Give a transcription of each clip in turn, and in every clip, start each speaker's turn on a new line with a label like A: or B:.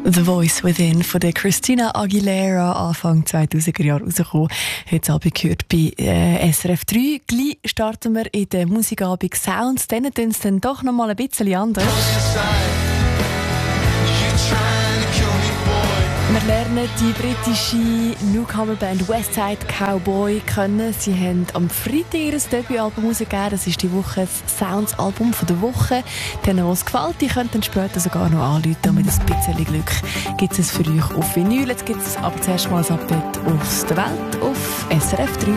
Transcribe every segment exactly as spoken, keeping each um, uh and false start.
A: The Voice Within von der Christina Aguilera, Anfang zweitausender Jahre rausgekommen. Heute Abend gehört bei äh, S R F drei. Gleich starten wir in der Musikabend Sounds. Dann tun es dann doch noch mal ein bisschen anders. Wir lernen die britische Newcomer-Band Westside Cowboy kennen. Sie haben am Freitag ihr Debütalbum rausgegeben. Das ist die Woche das Sounds-Album der Woche. Denen, was gefällt, die können dann später sogar noch anrufen. Und mit ein bisschen Glück gibt es für euch auf Vinyl. Jetzt gibt es aber zuerst mal ein Update aus der Welt auf S R F drei.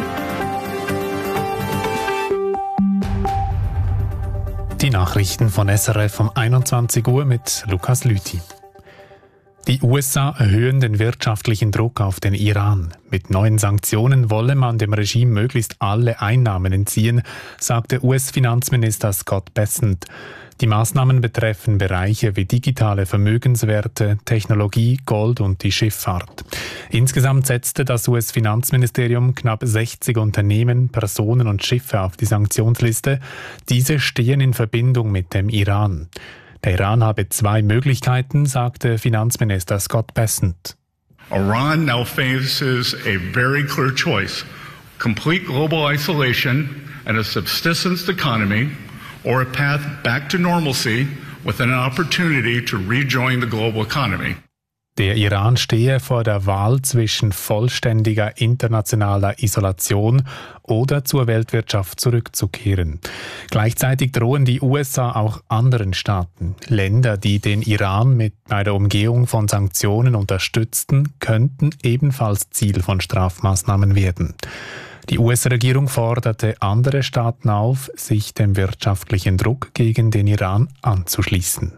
B: Die Nachrichten von S R F um einundzwanzig Uhr mit Lukas Lüthi. Die U S A erhöhen den wirtschaftlichen Druck auf den Iran. Mit neuen Sanktionen wolle man dem Regime möglichst alle Einnahmen entziehen, sagte U S-Finanzminister Scott Bessent. Die Maßnahmen betreffen Bereiche wie digitale Vermögenswerte, Technologie, Gold und die Schifffahrt. Insgesamt setzte das U S-Finanzministerium knapp sechzig Unternehmen, Personen und Schiffe auf die Sanktionsliste. Diese stehen in Verbindung mit dem Iran. Der Iran habe zwei Möglichkeiten, sagte Finanzminister Scott Bessent.
C: Iran now faces a very clear choice: complete global isolation and a subsistence economy, or a path back to normalcy with an opportunity to rejoin the global economy.
B: Der Iran stehe vor der Wahl zwischen vollständiger internationaler Isolation oder zur Weltwirtschaft zurückzukehren. Gleichzeitig drohen die U S A auch anderen Staaten. Länder, die den Iran mit bei der Umgehung von Sanktionen unterstützten, könnten ebenfalls Ziel von Strafmaßnahmen werden. Die U S-Regierung forderte andere Staaten auf, sich dem wirtschaftlichen Druck gegen den Iran anzuschließen.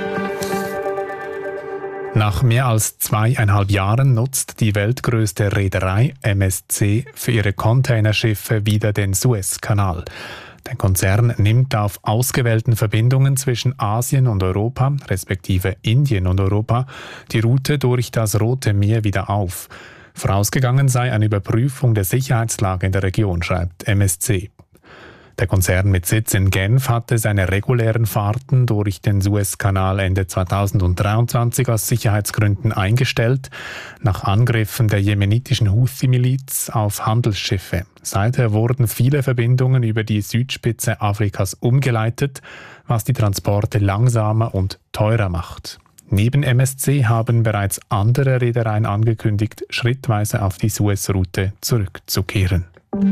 B: Nach mehr als zweieinhalb Jahren nutzt die weltgrößte Reederei M S C für ihre Containerschiffe wieder den Suezkanal. Der Konzern nimmt auf ausgewählten Verbindungen zwischen Asien und Europa, respektive Indien und Europa, die Route durch das Rote Meer wieder auf. Vorausgegangen sei eine Überprüfung der Sicherheitslage in der Region, schreibt M S C. Der Konzern mit Sitz in Genf hatte seine regulären Fahrten durch den Suezkanal Ende zweitausenddreiundzwanzig aus Sicherheitsgründen eingestellt, nach Angriffen der jemenitischen Houthi-Miliz auf Handelsschiffe. Seither wurden viele Verbindungen über die Südspitze Afrikas umgeleitet, was die Transporte langsamer und teurer macht. Neben M S C haben bereits andere Reedereien angekündigt, schrittweise auf die Suezroute zurückzukehren.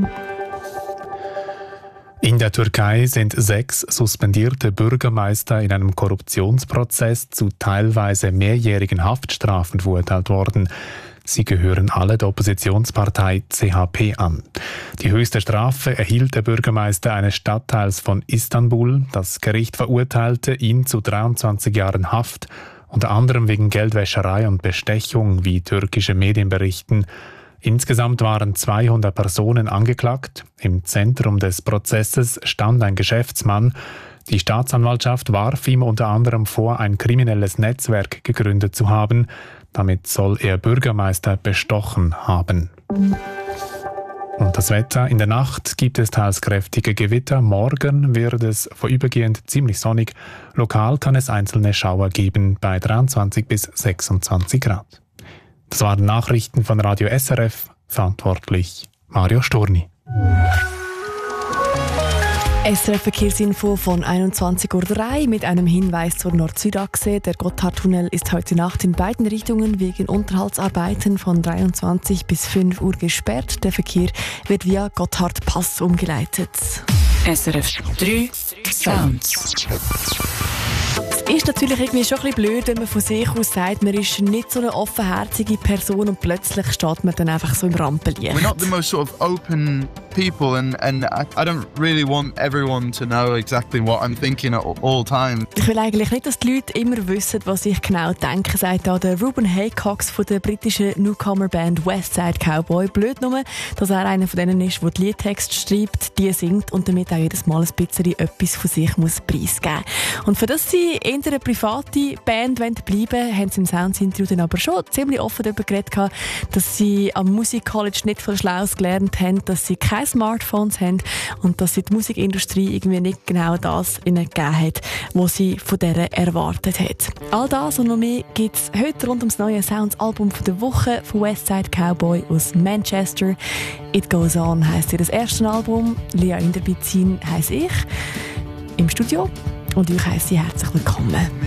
B: In der Türkei sind sechs suspendierte Bürgermeister in einem Korruptionsprozess zu teilweise mehrjährigen Haftstrafen verurteilt worden. Sie gehören alle der Oppositionspartei C H P an. Die höchste Strafe erhielt der Bürgermeister eines Stadtteils von Istanbul. Das Gericht verurteilte ihn zu dreiundzwanzig Jahren Haft, unter anderem wegen Geldwäscherei und Bestechung, wie türkische Medien berichten. Insgesamt waren zweihundert Personen angeklagt. Im Zentrum des Prozesses stand ein Geschäftsmann. Die Staatsanwaltschaft warf ihm unter anderem vor, ein kriminelles Netzwerk gegründet zu haben. Damit soll er Bürgermeister bestochen haben. Und das Wetter: In der Nacht gibt es teils kräftige Gewitter. Morgen wird es vorübergehend ziemlich sonnig. Lokal kann es einzelne Schauer geben bei dreiundzwanzig bis sechsundzwanzig Grad. Das waren Nachrichten von Radio S R F, verantwortlich Mario Storni.
A: S R F-Verkehrsinfo von einundzwanzig Uhr drei mit einem Hinweis zur Nord-Süd-Achse. Der Gotthardtunnel ist heute Nacht in beiden Richtungen wegen Unterhaltsarbeiten von dreiundzwanzig bis fünf Uhr gesperrt. Der Verkehr wird via Gotthardpass umgeleitet.
D: S R F drei Sounds.
A: Es ist natürlich irgendwie schon ein bisschen blöd, wenn man von sich aus sagt, man ist nicht so eine offenherzige Person und plötzlich steht man dann einfach so im Rampenlicht.
E: We're not the most sort of open people and, and I, I don't really want everyone to know exactly what I'm thinking at all times.
A: Ich will eigentlich nicht, dass die Leute immer wissen, was ich genau denke, sagt auch der Ruben Haycox von der britischen Newcomer-Band Westside Cowboy. Blöd nur, dass er einer von denen ist, der die Liedtexte schreibt, die singt und damit auch jedes Mal ein bisschen etwas von sich muss preisgeben muss. Und für das sie eher eine private Band bleiben wollen, haben sie im Sounds-Interview dann aber schon ziemlich offen darüber geredet, dass sie am Musikcollege nicht viel Schlaues gelernt haben, dass sie keine Smartphones haben und dass sie die Musikindustrie irgendwie nicht genau das ihnen gegeben hat, was sie von dieser erwartet hat. All das und noch mehr gibt es heute rund ums neue Sounds-Album der Woche von Westside Cowboy aus Manchester. It Goes On heisst ihr das erste Album. Lea Inderbizin heisst ich. Im Studio. Und euch heisse ich herzlich willkommen.